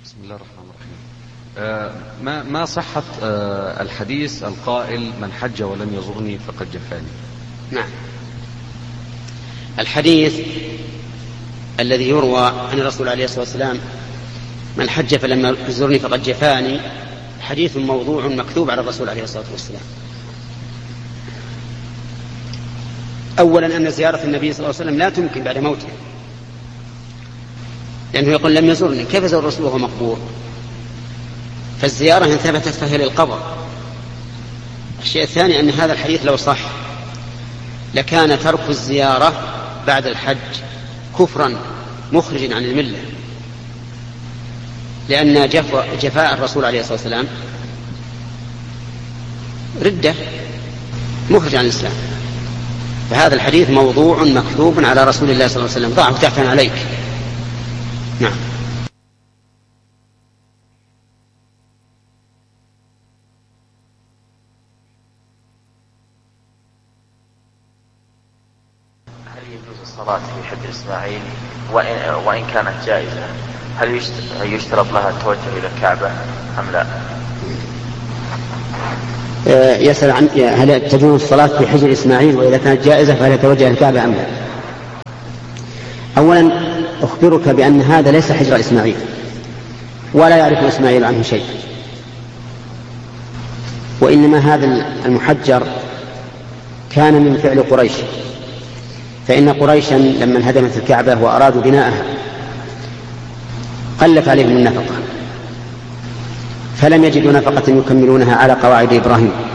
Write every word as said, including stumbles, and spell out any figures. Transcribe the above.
بسم الله الرحمن الرحيم. آه ما ما صحة آه الحديث القائل من حج ولم يزرني فقد جفاني؟ نعم، الحديث الذي يروى عن الرسول عليه الصلاة والسلام من حج فلم يزرني فقد جفاني حديث موضوع مكذوب على الرسول عليه الصلاة والسلام. أولا أن زيارة النبي صلى الله عليه وسلم لا تمكن بعد موته، لأنه يقول لم يزرني، كيف يزور الرسول وهو مقبور؟ فالزيارة إن ثبتت فهي للقبر. الشيء الثاني أن هذا الحديث لو صح لكان ترك الزيارة بعد الحج كفرا مخرجا عن الملة، لأن جفاء الرسول عليه الصلاة والسلام ردة مخرج عن الإسلام. فهذا الحديث موضوع مكذوب على رسول الله صلى الله عليه وسلم، ضعه تحتا عليك. نعم. هل يجوز الصلاة في حجر إسماعيل وإن, وإن كانت جائزة؟ هل يشترط لها التوجه إلى الكعبة أم لا؟ يسأل عن هل تجوز الصلاة في حجر إسماعيل وإذا كانت جائزة فهل يتوجه إلى الكعبة أم لا؟ أولا أخبرك بأن هذا ليس حجر إسماعيل ولا يعرف إسماعيل عنه شيء، وإنما هذا المحجر كان من فعل قريش، فإن قريشا لما انهدمت الكعبة وأرادوا بناءها قلت عليهم النفقة، فلم يجدوا نفقة يكملونها على قواعد إبراهيم،